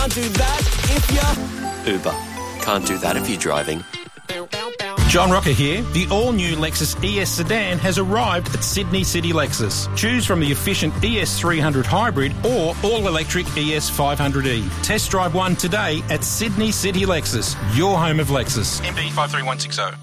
Can't do that if you're... Uber. Can't do that if you're driving. John Rocker here. The all-new Lexus ES sedan has arrived at Sydney City Lexus. Choose from the efficient ES300 hybrid or all-electric ES500e. Test drive one today at Sydney City Lexus, your home of Lexus. MP 53160.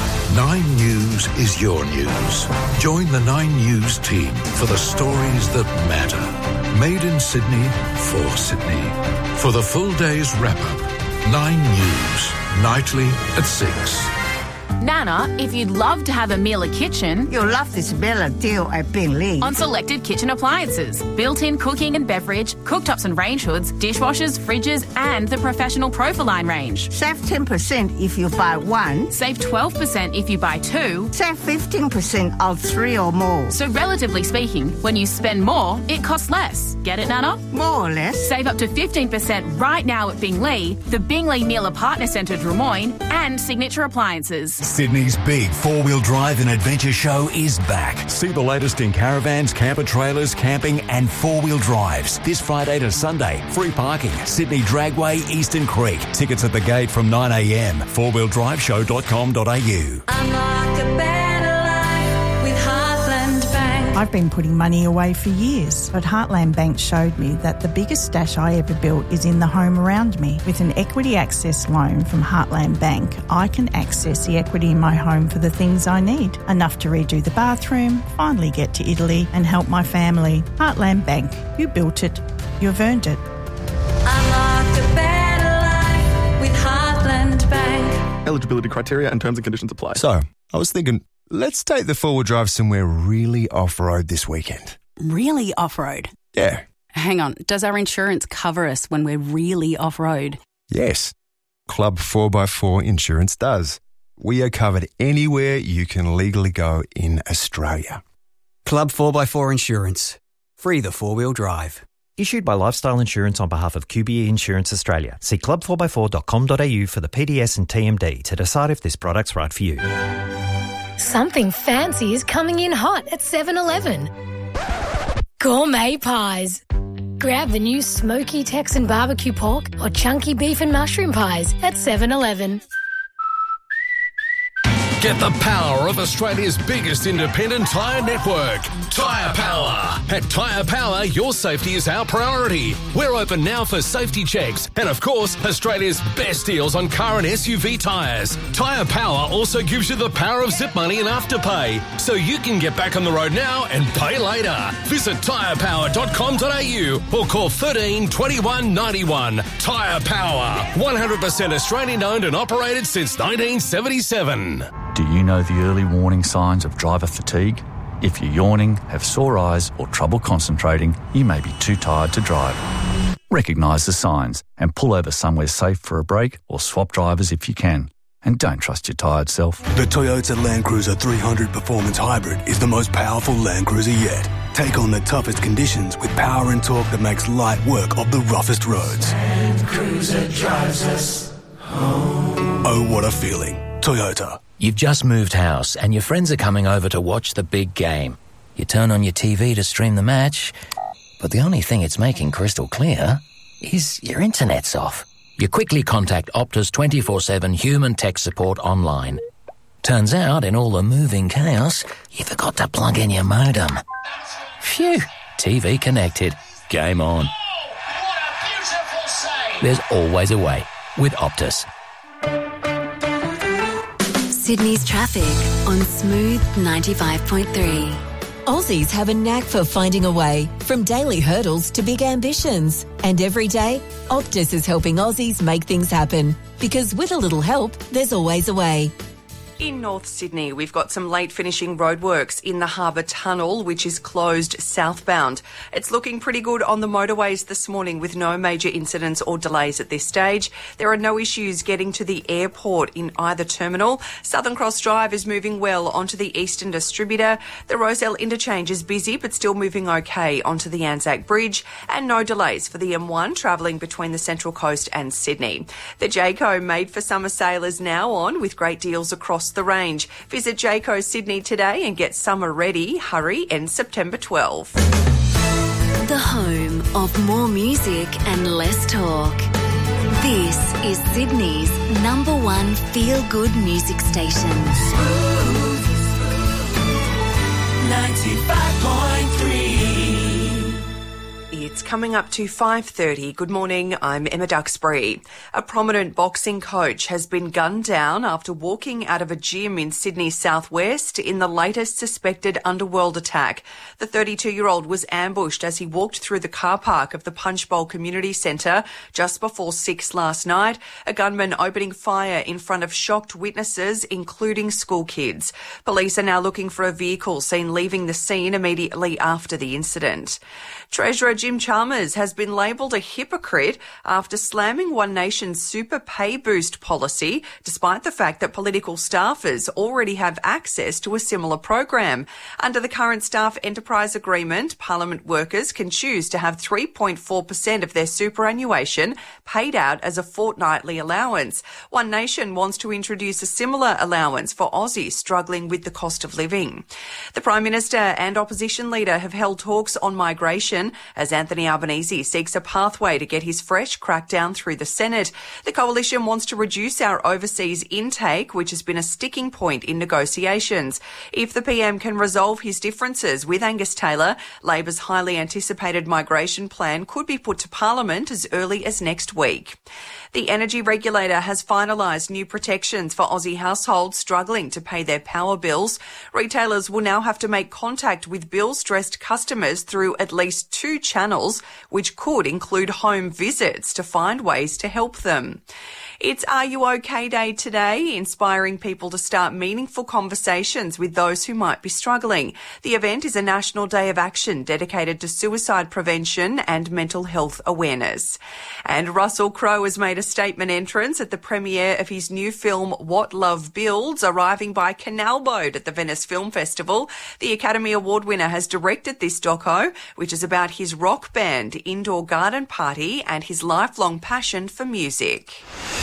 9 News is your news. Join the 9 News team for the stories that matter. Made in Sydney, for Sydney. For the full day's wrap-up, 9 News, nightly at 6. Nana, if you'd love to have a Miele kitchen... You'll love this Bella deal at Bingley. On selected kitchen appliances, built-in cooking and beverage, cooktops and range hoods, dishwashers, fridges and the professional Profiline range. Save 10% if you buy one. Save 12% if you buy two. Save 15% of 3 or more. So relatively speaking, when you spend more, it costs less. Get it, Nana? More or less. Save up to 15% right now at Bingley, the Bingley Miele Partner Centre Drummoyne and Signature Appliances. Sydney's big four-wheel drive and adventure show is back. See the latest in caravans, camper trailers, camping and four-wheel drives. This Friday to Sunday. Free parking. Sydney Dragway, Eastern Creek. Tickets at the gate from 9 a.m. fourwheeldriveshow.com.au. Unlock a better life with Heartland Bank. I've been putting money away for years, but Heartland Bank showed me that the biggest stash I ever built is in the home around me. With an equity access loan from Heartland Bank, I can access the equity in my home for the things I need. Enough to redo the bathroom, finally get to Italy and help my family. Heartland Bank. You built it. You've earned it. Unlock a better life with Heartland Bank. Eligibility criteria and terms and conditions apply. So, I was thinking, let's take the four-wheel drive somewhere really off-road this weekend. Really off-road? Yeah. Hang on, does our insurance cover us when we're really off-road? Yes. Club 4x4 Insurance does. We are covered anywhere you can legally go in Australia. Club 4x4 Insurance. Free the four-wheel drive. Issued by Lifestyle Insurance on behalf of QBE Insurance Australia. See club4x4.com.au for the PDS and TMD to decide if this product's right for you. Something fancy is coming in hot at 7-Eleven. Gourmet pies. Grab the new smoky Texan barbecue pork or chunky beef and mushroom pies at 7-Eleven. Get the power of Australia's biggest independent tyre network, Tyre Power. At Tyre Power, your safety is our priority. We're open now for safety checks and, of course, Australia's best deals on car and SUV tyres. Tyre Power also gives you the power of zip money and afterpay, so you can get back on the road now and pay later. Visit tyrepower.com.au or call 13 21 91. Tyre Power, 100% Australian owned and operated since 1977. Do you know the early warning signs of driver fatigue? If you're yawning, have sore eyes or trouble concentrating, you may be too tired to drive. Recognise the signs and pull over somewhere safe for a break or swap drivers if you can. And don't trust your tired self. The Toyota Land Cruiser 300 Performance Hybrid is the most powerful Land Cruiser yet. Take on the toughest conditions with power and torque that makes light work of the roughest roads. Land Cruiser drives us home. Oh, what a feeling. Toyota. You've just moved house and your friends are coming over to watch the big game. You turn on your TV to stream the match, but the only thing it's making crystal clear is your internet's off. You quickly contact Optus 24/7 human tech support online. Turns out, in all the moving chaos, you forgot to plug in your modem. Phew, TV connected. Game on. There's always a way with Optus. Sydney's traffic on Smooth 95.3. Aussies have a knack for finding a way, from daily hurdles to big ambitions. And every day, Optus is helping Aussies make things happen. Because with a little help, there's always a way. In North Sydney, we've got some late finishing roadworks in the Harbour Tunnel, which is closed southbound. It's looking pretty good on the motorways this morning with no major incidents or delays at this stage. There are no issues getting to the airport in either terminal. Southern Cross Drive is moving well onto the Eastern Distributor. The Rozelle Interchange is busy but still moving okay onto the Anzac Bridge, and no delays for the M1 travelling between the Central Coast and Sydney. The Jayco Made for Summer sale is now on with great deals across the range. Visit Jayco Sydney today and get summer ready. Hurry, ends September 12. the home of more music and less talk. This is Sydney's #1 feel-good music station. 95.3. It's coming up to 5:30. Good morning, I'm Emma Duxbury. A prominent boxing coach has been gunned down after walking out of a gym in Sydney's southwest in the latest suspected underworld attack. The 32-year-old was ambushed as he walked through the car park of the Punchbowl Community Centre just before 6 last night, a gunman opening fire in front of shocked witnesses, including school kids. Police are now looking for a vehicle seen leaving the scene immediately after the incident. Treasurer Jim Chalmers has been labelled a hypocrite after slamming One Nation's super pay boost policy, despite the fact that political staffers already have access to a similar program. Under the current staff enterprise agreement, Parliament workers can choose to have 3.4% of their superannuation paid out as a fortnightly allowance. One Nation wants to introduce a similar allowance for Aussies struggling with the cost of living. The Prime Minister and opposition leader have held talks on migration as Anthony Albanese seeks a pathway to get his fresh crackdown through the Senate. The coalition wants to reduce our overseas intake, which has been a sticking point in negotiations. If the PM can resolve his differences with Angus Taylor, Labor's highly anticipated migration plan could be put to Parliament as early as next week. The energy regulator has finalised new protections for Aussie households struggling to pay their power bills. Retailers will now have to make contact with bill-stressed customers through at least 2 channels, which could include home visits to find ways to help them. It's Are You OK Day today, inspiring people to start meaningful conversations with those who might be struggling. The event is a national day of action dedicated to suicide prevention and mental health awareness. And Russell Crowe has made a statement entrance at the premiere of his new film What Love Builds, arriving by canal boat at the Venice Film Festival. The Academy Award winner has directed this doco, which is about his rock band, indoor garden party, and his lifelong passion for music.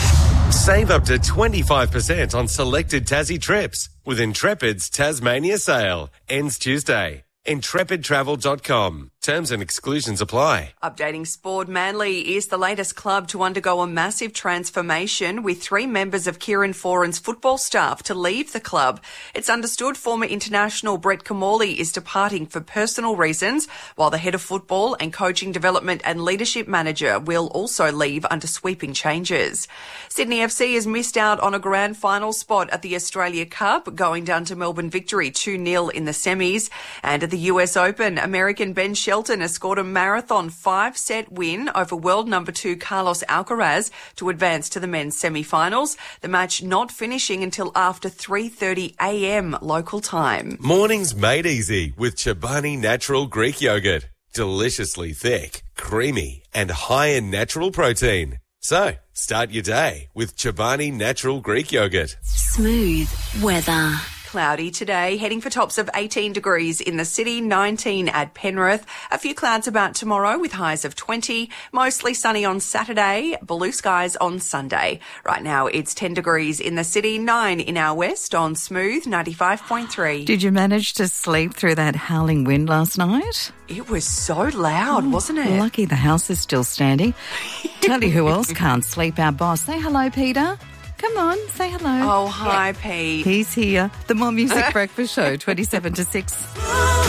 Save up to 25% on selected Tassie trips with Intrepid's Tasmania sale. Ends Tuesday. IntrepidTravel.com. Terms and exclusions apply. Updating sport, Manly is the latest club to undergo a massive transformation with 3 members of Kieran Foran's football staff to leave the club. It's understood former international Brett Camorley is departing for personal reasons, while the head of football and coaching development and leadership manager will also leave under sweeping changes. Sydney FC has missed out on a grand final spot at the Australia Cup, going down to Melbourne Victory 2-0 in the semis. And at the US Open, American Ben Shelton has scored a marathon 5-set win over world number 2 Carlos Alcaraz to advance to the men's semi-finals, the match not finishing until after 3:30 a.m. local time. Mornings made easy with Chobani Natural Greek Yogurt. Deliciously thick, creamy and high in natural protein. So, start your day with Chobani Natural Greek Yogurt. Smooth weather. Cloudy today, heading for tops of 18 degrees in the city, 19 at Penrith. A few clouds about tomorrow with highs of 20. Mostly sunny on Saturday, blue skies on Sunday. Right now it's 10 degrees in the city, 9 in our west on Smooth 95.3. Did you manage to sleep through that howling wind last night? It was so loud, wasn't it? Lucky the house is still standing. Tell you who else can't sleep, our boss. Say hello, Peter. Come on, say hello. Oh, hi, Pete. He's here. The More Music Breakfast Show, 27 to 6.